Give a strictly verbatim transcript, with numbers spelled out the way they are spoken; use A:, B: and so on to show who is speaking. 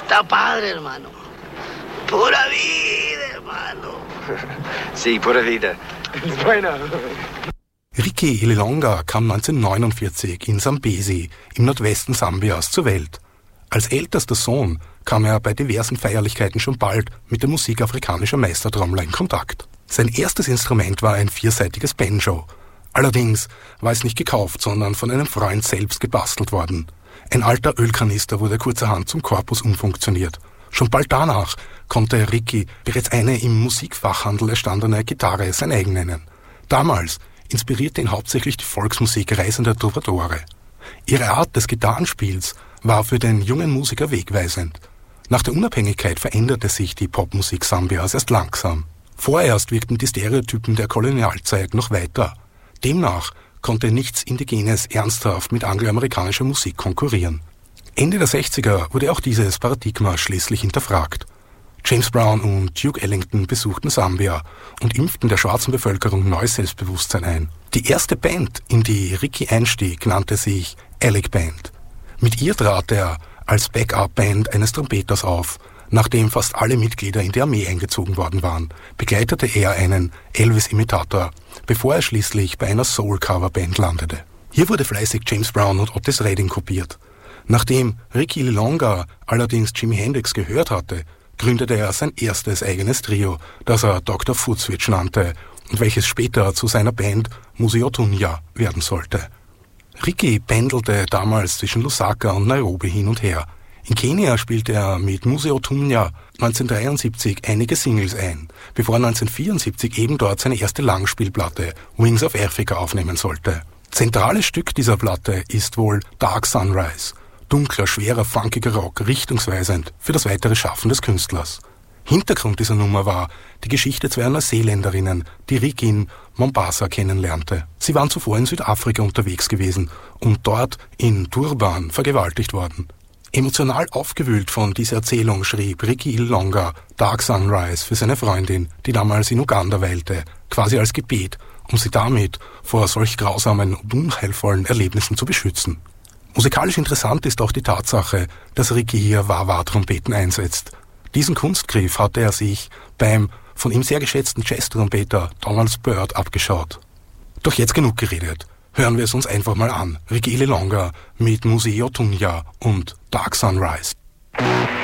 A: está padre, hermano. Pura vida, hermano.
B: Sí, pura vida. Buena.
C: Ricky Ililonga kam neunzehnhundertneunundvierzig in Sambesi im Nordwesten Sambias zur Welt. Als ältester Sohn kam er bei diversen Feierlichkeiten schon bald mit der Musik afrikanischer Meistertrommler in Kontakt. Sein erstes Instrument war ein vierseitiges Banjo. Allerdings war es nicht gekauft, sondern von einem Freund selbst gebastelt worden. Ein alter Ölkanister wurde kurzerhand zum Korpus umfunktioniert. Schon bald danach konnte Ricky bereits eine im Musikfachhandel erstandene Gitarre sein eigen nennen. Damals inspirierte ihn hauptsächlich die Volksmusik reisender Troubadoure. Ihre Art des Gitarrenspiels war für den jungen Musiker wegweisend. Nach der Unabhängigkeit veränderte sich die Popmusik Sambias erst langsam. Vorerst wirkten die Stereotypen der Kolonialzeit noch weiter. Demnach konnte nichts Indigenes ernsthaft mit angloamerikanischer Musik konkurrieren. Ende der sechziger wurde auch dieses Paradigma schließlich hinterfragt. James Brown und Duke Ellington besuchten Sambia und impften der schwarzen Bevölkerung neues Selbstbewusstsein ein. Die erste Band, in die Ricky einstieg, nannte sich Alec Band. Mit ihr trat er als Backup-Band eines Trompeters auf. Nachdem fast alle Mitglieder in die Armee eingezogen worden waren, begleitete er einen Elvis-Imitator, bevor er schließlich bei einer Soul-Cover-Band landete. Hier wurde fleißig James Brown und Otis Redding kopiert. Nachdem Ricky Ililonga allerdings Jimi Hendrix gehört hatte, gründete er sein erstes eigenes Trio, das er Doktor Footswitch nannte und welches später zu seiner Band Musi Otunya werden sollte. Ricky pendelte damals zwischen Lusaka und Nairobi hin und her. In Kenia spielte er mit Musi Otunya neunzehnhundertdreiundsiebzig einige Singles ein, bevor er neunzehnhundertvierundsiebzig eben dort seine erste Langspielplatte Wings of Africa aufnehmen sollte. Zentrales Stück dieser Platte ist wohl Dark Sunrise, dunkler, schwerer, funkiger Rock, richtungsweisend für das weitere Schaffen des Künstlers. Hintergrund dieser Nummer war die Geschichte zweier Neuseeländerinnen, die Ricky in Mombasa kennenlernte. Sie waren zuvor in Südafrika unterwegs gewesen und dort in Durban vergewaltigt worden. Emotional aufgewühlt von dieser Erzählung schrieb Ricky Ililonga Dark Sunrise für seine Freundin, die damals in Uganda weilte, quasi als Gebet, um sie damit vor solch grausamen und unheilvollen Erlebnissen zu beschützen. Musikalisch interessant ist auch die Tatsache, dass Ricky hier Wah-Wah-Trompeten einsetzt. Diesen Kunstgriff hatte er sich beim von ihm sehr geschätzten Jazz-Trompeter Donald Byrd abgeschaut. Doch jetzt genug geredet. Hören wir es uns einfach mal an. Ricky Ililonga mit Musi Otunya und Dark Sunrise.